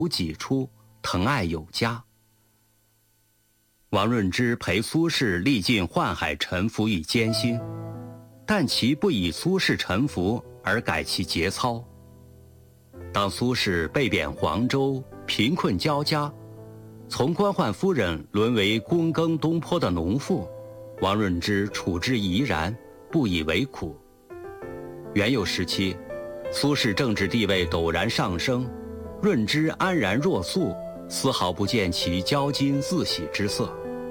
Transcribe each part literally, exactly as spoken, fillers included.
无己出，疼爱有加。王润之陪苏轼历尽宦海沉浮与艰辛，但其不以苏轼沉浮而改其节操。当苏轼被贬黄州，贫困交加，从官宦夫人沦为躬耕东坡的农妇，王润之处之怡然，不以为苦。元佑时期，苏轼政治地位陡然上升，润之安然若素，丝毫不见其骄矜自喜之色。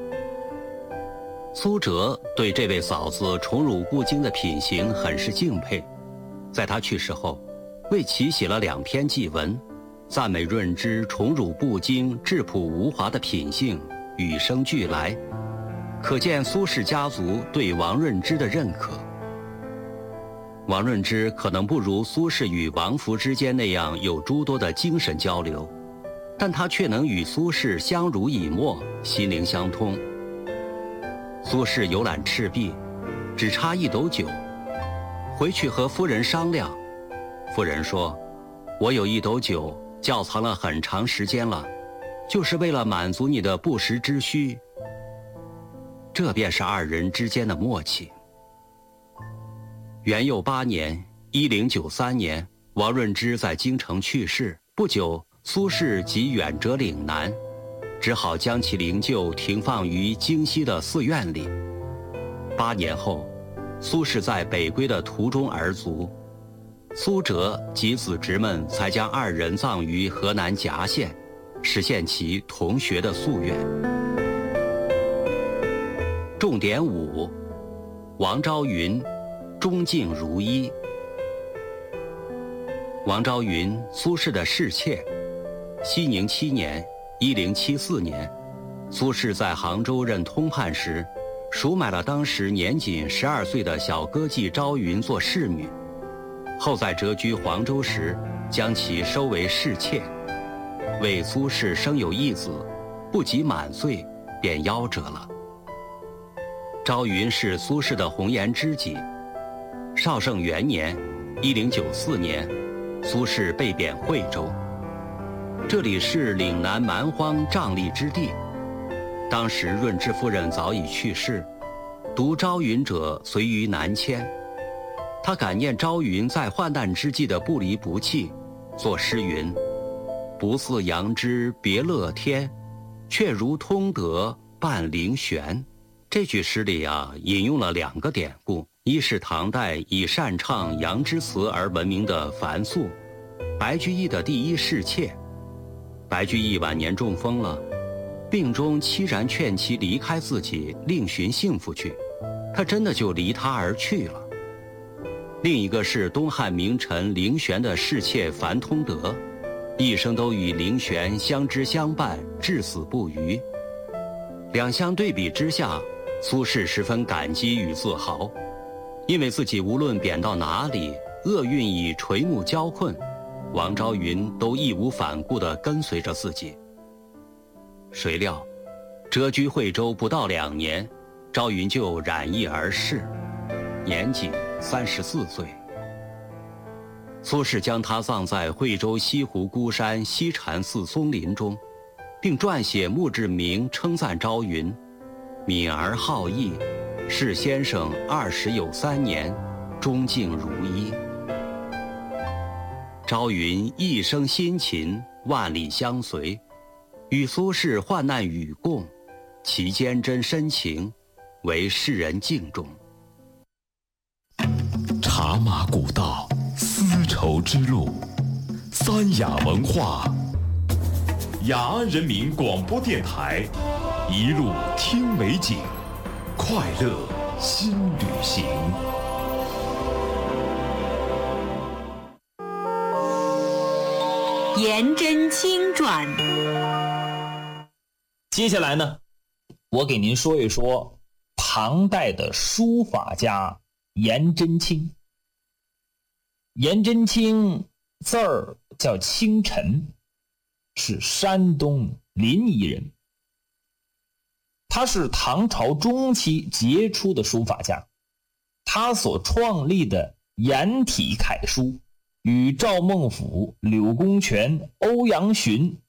苏辙对这位嫂子宠辱不惊的品行很是敬佩，在他去世后，为其写了两篇祭文，赞美润之宠辱不惊、质朴无华的品性，与生俱来，可见苏氏家族对王润之的认可。王润之可能不如苏轼与王弗之间那样有诸多的精神交流，但他却能与苏轼相濡以沫，心灵相通。苏轼游览赤壁，只差一斗酒，回去和夫人商量。夫人说：“我有一斗酒，窖藏了很长时间了，就是为了满足你的不时之需。”这便是二人之间的默契。元佑八年（一零九三年），王润之在京城去世，不久，苏轼即远谪岭南，只好将其灵柩停放于京西的寺院里。八年后，苏轼在北归的途中而卒，苏辙及子侄们才将二人葬于河南夹县，实现其同学的夙愿。重点五：王昭云，忠敬如一。王昭云，苏轼的侍妾。熙宁七年（一零七四年），苏轼在杭州任通判时，赎买了当时年仅十二岁的小歌妓昭云做侍女，后在谪居黄州时，将其收为侍妾。为苏轼生有一子，不及满岁，便夭折了。昭云是苏轼的红颜知己。绍圣元年（一零九四年），苏轼被贬惠州。这里是岭南蛮荒瘴疠之地，当时润之夫人早已去世，独昭云者随于南迁。他感念昭云在患难之际的不离不弃，作诗云：“不似杨枝别乐天，却如通德伴灵玄。”这句诗里啊，引用了两个典故，一是唐代以擅唱杨枝词而闻名的樊素，白居易的第一侍妾。白居易晚年中风了，病中凄然劝其离开自己，另寻幸福去，他真的就离他而去了。另一个是东汉名臣灵玄的侍妾樊通德，一生都与灵玄相知相伴，至死不渝。两相对比之下，苏轼十分感激与自豪，因为自己无论贬到哪里，厄运以垂暮交困，王昭云都义无反顾地跟随着自己。谁料，谪居惠州不到两年，昭云就染疫而逝，年仅三十四岁。苏轼将他葬在惠州西湖孤山西禅寺松林中，并撰写墓志铭称赞昭云：“敏而好义，是先生二十有三年，忠敬如一。”昭云一生辛勤，万里相随，与苏轼患难与共，其坚贞深情，为世人敬重。 茶马古道，丝绸之路，三雅文化，雅安人民广播电台，一路听美景，快乐新旅行。 颜真卿传。 接下来呢，我给您说一说唐代的书法家颜真卿。颜真卿字儿叫清晨，是山东临沂人。他是唐朝中期杰出的书法家，他所创立的颜体楷书与赵孟俯、柳公权、欧阳询